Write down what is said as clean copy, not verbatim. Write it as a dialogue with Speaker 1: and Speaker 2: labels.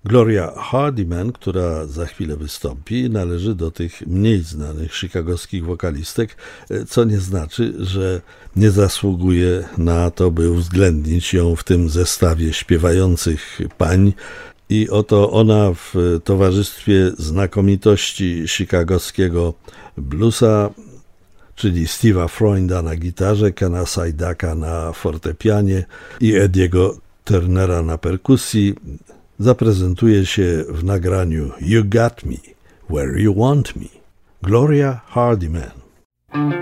Speaker 1: Gloria Hardiman, która za chwilę wystąpi, należy do tych mniej znanych chicagowskich wokalistek, co nie znaczy, że nie zasługuje na to, by uwzględnić ją w tym zestawie śpiewających pań. I oto ona w towarzystwie znakomitości chicagowskiego bluesa, czyli Steve'a Freunda na gitarze, Kena Sajdaka na fortepianie i Ediego Turnera na perkusji, zaprezentuje się w nagraniu You Got Me Where You Want Me. Gloria Hardiman.